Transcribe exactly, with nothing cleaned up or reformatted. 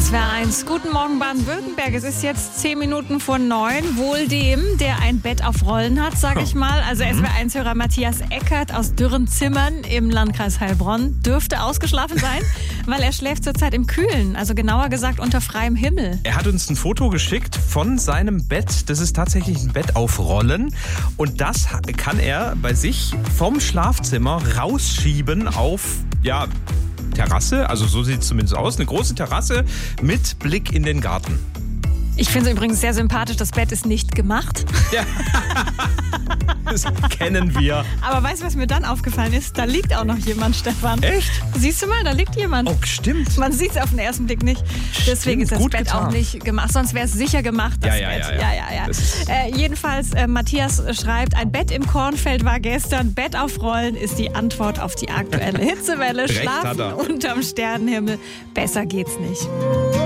S W R eins. Guten Morgen Baden-Württemberg. Es ist jetzt zehn Minuten vor neun. Wohl dem, der ein Bett auf Rollen hat, sage ich mal. Also S W R eins-Hörer Matthias Eckert aus Dürrenzimmern im Landkreis Heilbronn dürfte ausgeschlafen sein, weil er schläft zurzeit im Kühlen. Also genauer gesagt unter freiem Himmel. Er hat uns ein Foto geschickt von seinem Bett. Das ist tatsächlich ein Bett auf Rollen. Und das kann er bei sich vom Schlafzimmer rausschieben auf, ja, Terrasse, also so sieht es zumindest aus, eine große Terrasse mit Blick in den Garten. Ich finde es übrigens sehr sympathisch, das Bett ist nicht gemacht. Ja. Das kennen wir. Aber weißt du, was mir dann aufgefallen ist? Da liegt auch noch jemand, Stefan. Echt? Siehst du mal, da liegt jemand. Oh, stimmt. Man sieht es auf den ersten Blick nicht. Deswegen Stimmt, ist das gut Bett getan. auch nicht gemacht. Sonst wäre es sicher gemacht, das Ja, ja, Bett. ja, ja. ja, ja, ja. Das ist- Äh, jedenfalls, äh, Matthias schreibt, ein Bett im Kornfeld war gestern. Bett auf Rollen ist die Antwort auf die aktuelle Hitzewelle. Recht hat Schlafen er. unterm Sternenhimmel. Besser geht's nicht.